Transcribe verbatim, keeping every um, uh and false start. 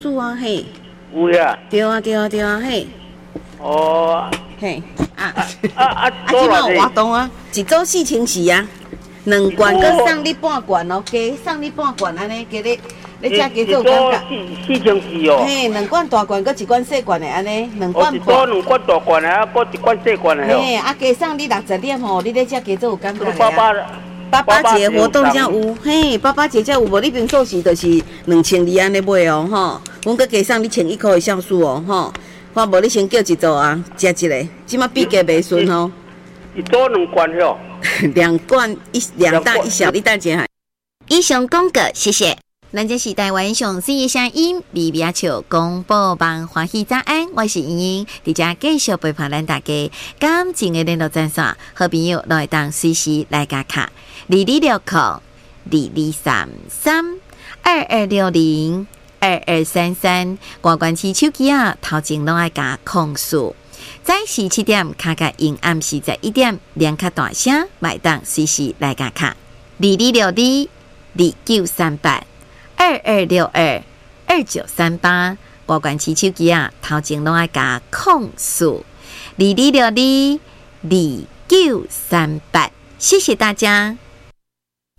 数啊嘿， 有呀。 对啊对啊对啊嘿， 哦。 嘿啊啊啊， 啊，即马有活动啊，一组四千四啊，两罐佮送你半罐哦，加送你半罐安尼，加你你才加做感觉。 四四千四哦。 嘿，两罐大罐佮一罐小罐的安尼，两罐半。 哦，一组两罐大罐的，啊，佮一罐小罐的哦。 嘿，啊，加送你六十点吼，你咧才加做有感觉的爸爸爸爸节活动才有，嘿，爸爸节才有，无你平常时就是两千二安尼买哦，吼，阮佮加送你千一块的酵素哦，吼，看无你先叫一组啊，食一个，即马比价袂顺哦。 一组两罐哟。 两罐一两大一小，你等一下。 以上广告，谢谢。咱这是台湾上水的声音，微微笑广播网欢喜早安，我是莹莹，伫遮继续陪伴咱大家。感情的联络专线，好朋友来当随时来加卡，二二六零二二三三二二六零二二三三，挂关起手机啊，头前拢爱加控诉。早时七点，卡卡因暗时十一点，两卡大声，买当随时来加卡，二二六二二九三八。二二六二二九三八，挂关起手机啊，头前拢爱加控诉，二二六二二九三八，谢谢大家。